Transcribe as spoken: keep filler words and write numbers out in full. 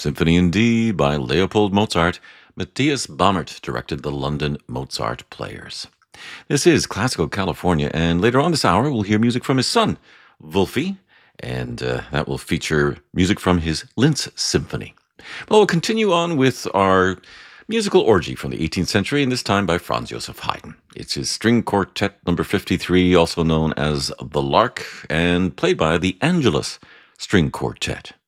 Symphony in D by Leopold Mozart. Matthias Baumert directed the London Mozart Players. This is Classical California, and later on this hour, we'll hear music from his son, Wolfie, and uh, that will feature music from his Linz Symphony. Well, we'll continue on with our musical orgy from the eighteenth century, and this time by Franz Joseph Haydn. It's his string quartet number fifty-three, also known as The Lark, and played by the Angelus String Quartet.